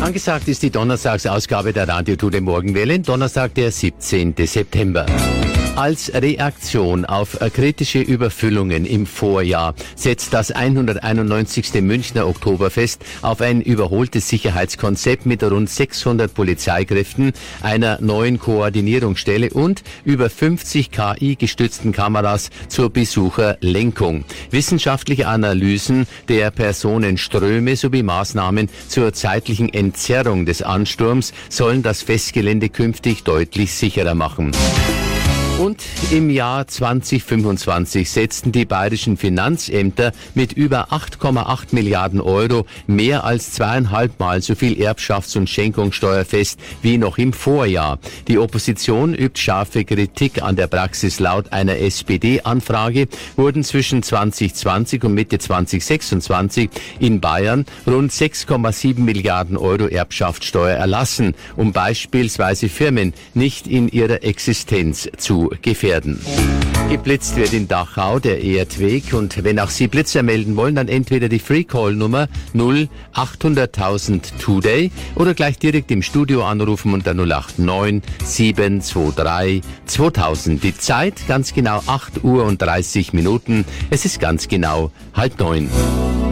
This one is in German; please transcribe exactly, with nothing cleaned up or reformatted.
Angesagt ist die Donnerstagsausgabe der Radio Today Morgenwelle, Donnerstag, der siebzehnten September. Als Reaktion auf kritische Überfüllungen im Vorjahr setzt das hunderteinundneunzigste Münchner Oktoberfest auf ein überholtes Sicherheitskonzept mit rund sechshundert Polizeikräften, einer neuen Koordinierungsstelle und über fünfzig K I-gestützten Kameras zur Besucherlenkung. Wissenschaftliche Analysen der Personenströme sowie Maßnahmen zur zeitlichen Entzerrung des Ansturms sollen das Festgelände künftig deutlich sicherer machen. Und im Jahr zweitausendfünfundzwanzig setzten die bayerischen Finanzämter mit über acht Komma acht Milliarden Euro mehr als zweieinhalb Mal so viel Erbschafts- und Schenkungssteuer fest wie noch im Vorjahr. Die Opposition übt scharfe Kritik an der Praxis. Laut einer S P D-Anfrage wurden zwischen zweitausendzwanzig und Mitte zweitausendsechsundzwanzig in Bayern rund sechs Komma sieben Milliarden Euro Erbschaftssteuer erlassen, um beispielsweise Firmen nicht in ihrer Existenz zu gefährden. Geblitzt wird in Dachau der Erdweg, und wenn auch Sie Blitzer melden wollen, dann entweder die Free-Call-Nummer null achthunderttausend Today oder gleich direkt im Studio anrufen unter null acht neun sieben zwei drei zweitausend. Die Zeit ganz genau acht Uhr und dreißig Minuten. Es ist ganz genau halb neun.